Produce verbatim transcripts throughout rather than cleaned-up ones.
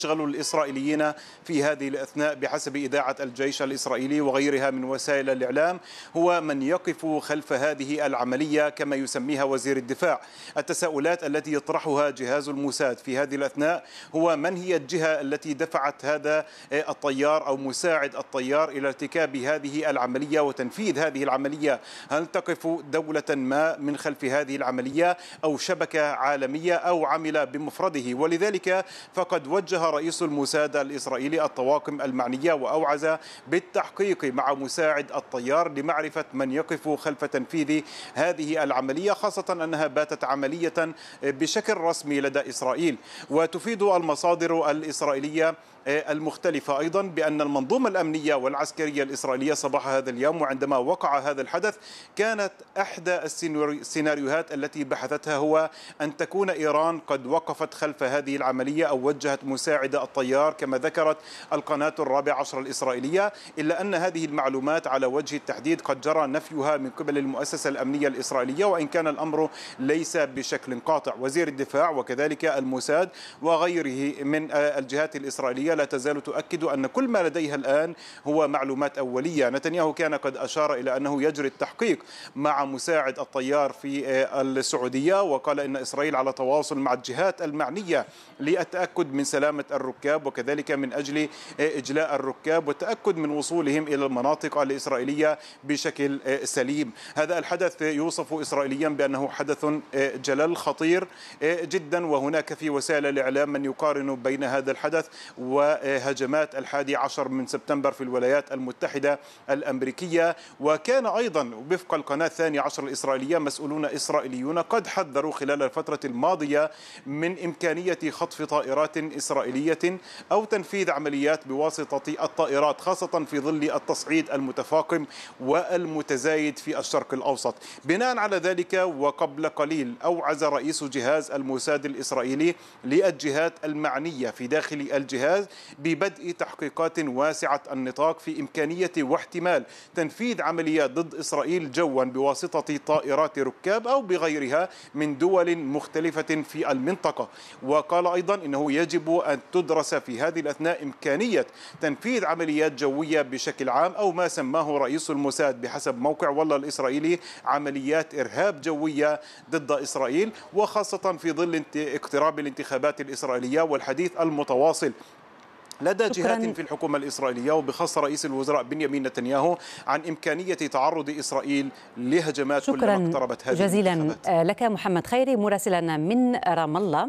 يشغل الإسرائيليين في هذه الأثناء بحسب إذاعة الجيش الإسرائيلي وغيرها من وسائل الإعلام هو من يقف خلف هذه العملية كما يسميها وزير الدفاع. التساؤلات التي يطرحها جهاز الموساد في هذه الأثناء هو من هي الجهة التي دفعت هذا الطيار أو مساعد الطيار إلى ارتكاب هذه العملية وتنفيذ هذه العملية؟ هل تقف دولة ما من خلف هذه العملية أو شبكة عالمية أو عمل بمفرده؟ ولذلك فقد وجه رئيس الموساد الإسرائيلي الطواقم المعنية وأوعز بالتحقيق مع مساعد الطيار لمعرفة من يقف خلف تنفيذ هذه العملية، خاصة أنها باتت عملية بشكل رسمي لدى إسرائيل. وتفيد المصادر الإسرائيلية المختلفة أيضا بأن المنظومة الأمنية والعسكرية الإسرائيلية صباح هذا اليوم وعندما وقع هذا الحدث كانت إحدى السيناريوهات التي بحثتها هو أن تكون إيران قد وقفت خلف هذه العملية أو وجهت مساعد الطيار كما ذكرت القناة الرابعة عشر الإسرائيلية، إلا أن هذه المعلومات على وجه التحديد قد جرى نفيها من قبل المؤسسة الأمنية الإسرائيلية، وإن كان الأمر ليس بشكل قاطع. وزير الدفاع وكذلك الموساد وغيره من الجهات الإسرائيلية لا تزال تؤكد أن كل ما لديها الآن هو معلومات أولية. نتنياهو كان قد أشار إلى أنه يجري التحقيق مع مساعد الطيار في السعودية، وقال إن إسرائيل على تواصل مع الجهات المعنية للتأكد من سلامة الركاب وكذلك من أجل إجلاء الركاب والتأكد من وصولهم إلى المناطق الإسرائيلية بشكل سليم. هذا الحدث يوصف إسرائيليا بأنه حدث جلل خطير جدا، وهناك في وسائل الإعلام من يقارن بين هذا الحدث وهجمات الحادي عشر من سبتمبر في الولايات المتحدة الأمريكية. وكان أيضا وفق القناة الثانية عشر الإسرائيلية مسؤولون إسرائيليون قد حذروا خلال الفترة الماضية من إمكانية خطف طائرات إسرائيلية أو تنفيذ عمليات بواسطة الطائرات، خاصة في ظل التصعيد المتفاقم والمتزايد في الشرق الأوسط. بناء على ذلك وقبل قليل أوعز رئيس جهاز الموساد الإسرائيلي للجهات المعنية في داخل الجهاز ببدء تحقيقات واسعة النطاق في إمكانية واحتمال تنفيذ عمليات ضد إسرائيل جوا بواسطة طائرات ركاب أو بغيرها من دول مختلفة في المنطقة. وقال أيضا إنه يجب أن تدرس في هذه الأثناء إمكانية تنفيذ عمليات جوية بشكل عام أو ما سماه رئيس الموساد بحسب موقع والله الإسرائيلي عمليات إرهاب جوية ضد إسرائيل، وخاصة في ظل اقتراب الانتخابات الإسرائيلية والحديث المتواصل لدى جهات في الحكومة الإسرائيلية وبخاصة رئيس الوزراء بنيامين نتنياهو عن إمكانية تعرض إسرائيل لهجمات كلما اقتربت هذه جزيلا الانتخابات. لك محمد خيري مراسلنا من رام الله.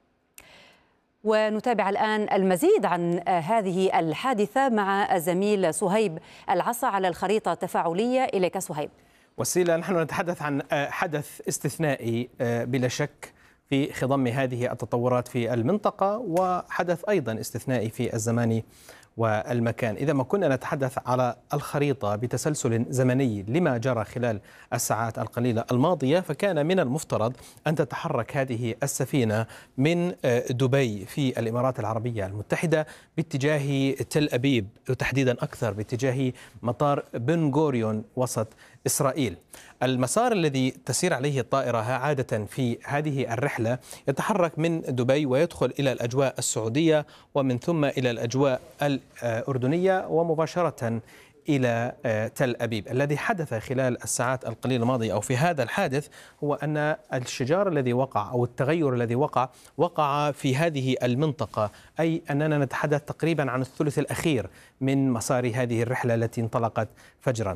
ونتابع الآن المزيد عن هذه الحادثة مع الزميل صهيب العصا على الخريطة التفاعلية. إليك صهيب. وسيلة، نحن نتحدث عن حدث استثنائي بلا شك في خضم هذه التطورات في المنطقة، وحدث أيضا استثنائي في الزمان والمكان. إذا ما كنا نتحدث على الخريطة بتسلسل زمني لما جرى خلال الساعات القليلة الماضية، فكان من المفترض أن تتحرك هذه السفينة من دبي في الإمارات العربية المتحدة باتجاه تل أبيب، وتحديدا أكثر باتجاه مطار بن غوريون وسط إسرائيل. المسار الذي تسير عليه الطائرة عادة في هذه الرحلة يتحرك من دبي ويدخل إلى الأجواء السعودية ومن ثم إلى الأجواء الأردنية ومباشرة إلى تل أبيب. الذي حدث خلال الساعات القليلة الماضية أو في هذا الحادث هو أن الشجار الذي وقع أو التغير الذي وقع وقع في هذه المنطقة، أي أننا نتحدث تقريبا عن الثلث الأخير من مسار هذه الرحلة التي انطلقت فجرا.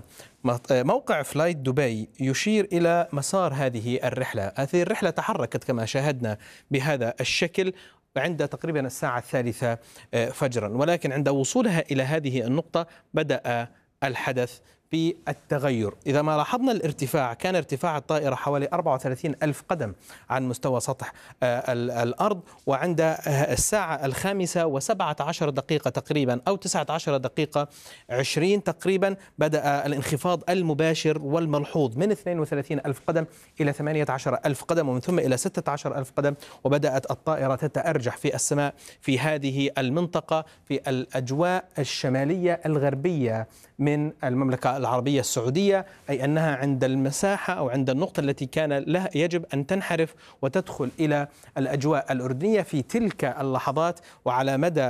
موقع فلايت دبي يشير إلى مسار هذه الرحلة. هذه الرحلة تحركت كما شاهدنا بهذا الشكل عند تقريبا الساعة الثالثة فجرا، ولكن عند وصولها إلى هذه النقطة بدأ الحدث بالتغير. إذا ما لاحظنا الارتفاع، كان ارتفاع الطائرة حوالي أربعة وثلاثين ألف قدم عن مستوى سطح الأرض، وعند الساعة الخامسة وسبعة عشر دقيقة تقريبا أو تسعة عشر دقيقة عشرين تقريبا بدأ الانخفاض المباشر والملحوظ من اثنين وثلاثين ألف قدم إلى ثمانية عشر ألف قدم ومن ثم إلى ستة عشر ألف قدم، وبدأت الطائرة تتأرجح في السماء في هذه المنطقة في الأجواء الشمالية الغربية من المملكة العربية السعودية، أي أنها عند المساحة أو عند النقطة التي كان لها يجب أن تنحرف وتدخل إلى الأجواء الأردنية في تلك اللحظات. وعلى مدى